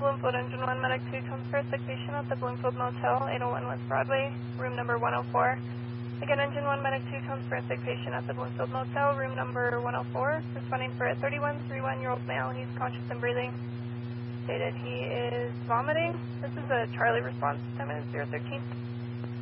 Bloomfield Engine 1 Medic 2 transfer sick patient at the Bloomfield Motel, 801 West Broadway, room number 104. Again, Engine 1 Medic 2 transfer sick patient at the Bloomfield Motel, room number 104. Responding for a 31-year-old male. He's conscious and breathing. Stated he is vomiting. This is a Charlie response, 10 minutes 013.